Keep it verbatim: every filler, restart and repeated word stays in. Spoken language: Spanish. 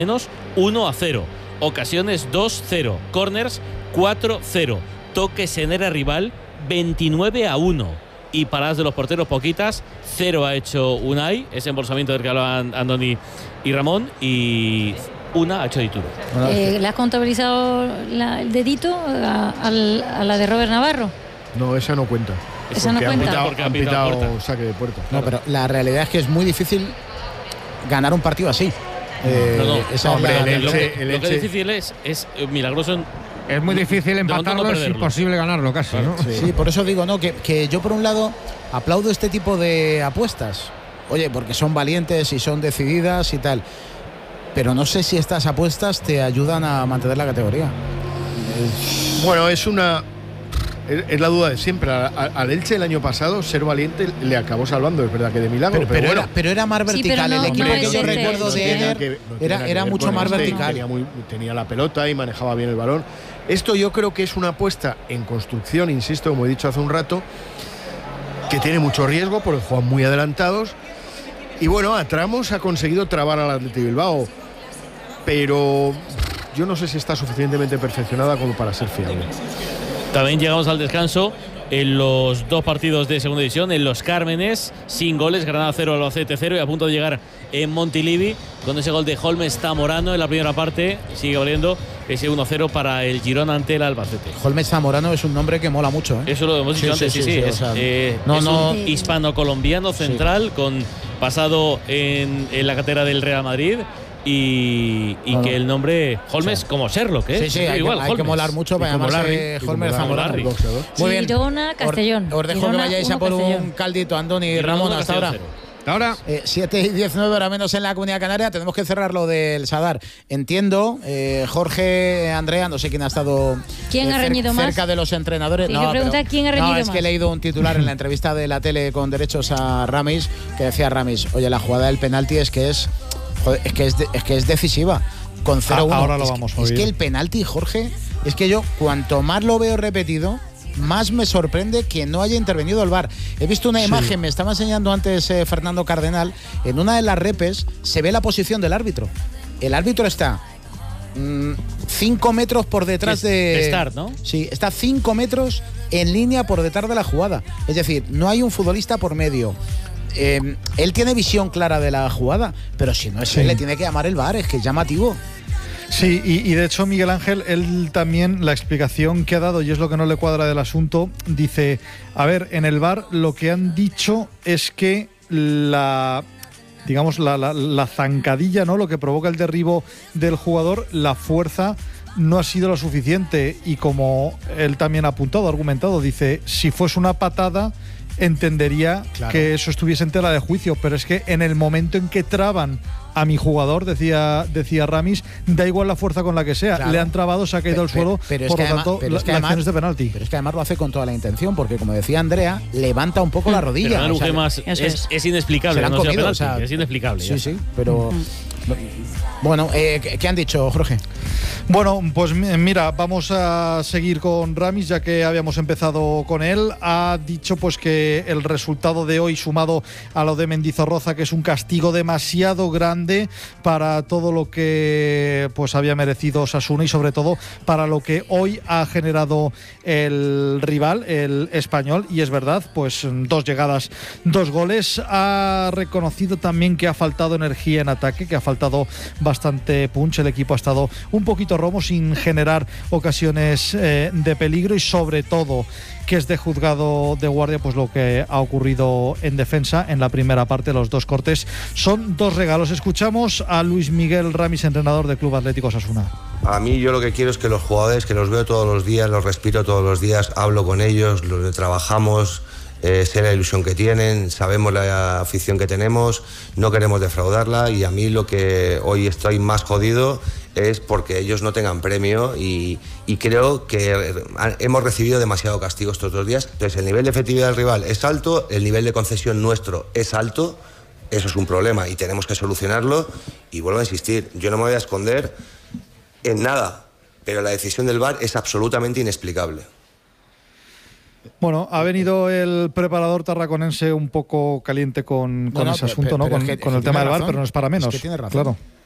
menos uno a cero, ocasiones dos cero, corners cuatro cero, toques en área rival veintinueve a uno y paradas de los porteros poquitas, cero ha hecho Unai, ese embolsamiento del que hablaban Andoni y Ramón, y una ha hecho Dituro. Eh, ¿Le has contabilizado la, el dedito a, a, a la de Robert Navarro? No, esa no cuenta. Esa no han cuenta. pitado, Porque han han pitado pitado puerta. saque de puerta. No, pero la realidad es que es muy difícil ganar un partido así. Eh, No, no, esa hombre, es la- el lo, Elche- que, el lo que Elche- es difícil es, es eh, milagroso en, Es muy difícil de momento empatarlo, no es perderlo. imposible ganarlo casi, ¿no? Sí, por eso digo, no, que, que yo por un lado aplaudo este tipo de apuestas. Oye, porque son valientes y son decididas y tal. Pero no sé si estas apuestas te ayudan a mantener la categoría. Bueno, es una. Es, es la duda de siempre. A- a- Al Elche el año pasado, ser valiente le acabó salvando, es verdad que de milagro. Pero, Pero, pero bueno, era, pero era más Sí, vertical. pero no- el equipo no que es yo este. recuerdo No de tiene nada Eder que ver- no tiene era, nada que era ver mucho con más este, vertical. Tenía, muy- tenía la pelota y manejaba bien el balón. Esto yo creo que es una apuesta en construcción, insisto, como he dicho hace un rato, que tiene mucho riesgo porque juegan muy adelantados. Y bueno, a tramos ha conseguido trabar al Athletic Bilbao, pero yo no sé si está suficientemente perfeccionada como para ser fiable. También llegamos al descanso en los dos partidos de segunda división, en los Cármenes, sin goles, Granada cero, Albacete cero, y a punto de llegar en Montilivi con ese gol de Holmes Zamorano en la primera parte. Sigue valiendo ese uno cero para el Girona ante el Albacete. Holmes Zamorano es un nombre que mola mucho, ¿eh? Eso lo hemos dicho Sí, antes, sí, sí, sí. sí, sí, es o sea, eh, no, es no. un hispano-colombiano central con pasado en, en la cantera del Real Madrid. Y, y No, que no. el nombre Holmes, Sí. como Sherlock, ¿eh? Sí, sí, hay, igual, que, hay que Holmes. molar mucho para Y como llamarse Larry, y como Holmes Larry. Zamorano. Larry. Muy bien. Girona, Castellón. Os, os dejo Girona, que vayáis a uno, por Castellón. un caldito, Andoni y Girona Ramón, uno, hasta Castellón ahora. cero. Ahora, Eh, siete y diecinueve, ahora menos en la Comunidad Canaria. Tenemos que cerrar lo del Sadar. Entiendo, eh, Jorge, Andrea, no sé quién ha estado ¿Quién eh, ha cer- reñido más? cerca de los entrenadores. Tienes que preguntar quién ha reñido No, es que he más. leído un titular en la entrevista de la tele con derechos a Ramis que decía Ramis, oye, la jugada del penalti es que es, joder, es, que es, de- es que es decisiva. Con cero uno. ahora lo Es que- vamos a Es oír. que el penalti, Jorge, es que yo cuanto más lo veo repetido, más me sorprende que no haya intervenido el V A R. He visto una imagen, me estaba enseñando antes eh, Fernando Cardenal, en una de las repes se ve la posición del árbitro. El árbitro está mm, cinco metros por detrás Es- de... de start, ¿no? Sí, está cinco metros en línea por detrás de la jugada. Es decir, no hay un futbolista por medio. Eh, él tiene visión clara de la jugada, pero si no es Sí. él, le tiene que llamar el V A R, es que es llamativo. Sí, y, y de hecho Miguel Ángel, él también, la explicación que ha dado, y es lo que no le cuadra del asunto, dice, a ver, en el V A R lo que han dicho es que la, digamos, la, la, la zancadilla, ¿no? Lo que provoca el derribo del jugador, la fuerza no ha sido lo suficiente, y como él también ha apuntado, ha argumentado, dice, si fuese una patada entendería Claro. que eso estuviese en tela de juicio, pero es que en el momento en que traban a mi jugador, decía, decía Ramis, da igual la fuerza con la que sea, Claro. le han trabado, se ha caído Pe- al suelo, pe- pero es por que lo además- tanto, pero es la, que la además- acción es de penalti. Pero es que además lo hace con toda la intención, porque como decía Andrea, levanta un poco la rodilla. Pero o sea, Luque más Eso es, es. es inexplicable. se la han no sea comido, penalti, o sea, es inexplicable. ya Sí, está. sí, pero... Bueno, eh, ¿qué qué han dicho, Jorge? Bueno, pues mi- mira, vamos a seguir con Ramis, ya que habíamos empezado con él. Ha dicho pues que el resultado de hoy, sumado a lo de Mendizorroza, que es un castigo demasiado grande para todo lo que pues había merecido Osasuna y sobre todo para lo que hoy ha generado el rival, el Español. Y es verdad, pues dos llegadas, dos goles. Ha reconocido también que ha faltado energía en ataque, que ha faltado bastante punch. El equipo ha estado un poquito romo, sin generar ocasiones eh, de peligro, y sobre todo que es de juzgado de guardia pues lo que ha ocurrido en defensa en la primera parte. Los dos cortes son dos regalos. Escuchamos a Luis Miguel Ramis, entrenador del Club Atlético Osasuna. A mí yo lo que quiero es que los jugadores, que los veo todos los días, los respiro todos los días, hablo con ellos, los trabajamos, eh, sé la ilusión que tienen, sabemos la afición que tenemos, no queremos defraudarla, y a mí lo que hoy estoy más jodido es porque ellos no tengan premio, y, y creo que hemos recibido demasiado castigo estos dos días. Entonces el nivel de efectividad del rival es alto, el nivel de concesión nuestro es alto. Eso es un problema y tenemos que solucionarlo, y vuelvo a insistir, yo no me voy a esconder en nada, pero la decisión del V A R es absolutamente inexplicable. Bueno, ha venido el preparador tarraconense un poco caliente con, con No, no, ese pero- asunto, pero ¿no? es Con, que- con es el que tema tiene del V A R, razón. pero no es para menos. Es que tiene razón. Claro.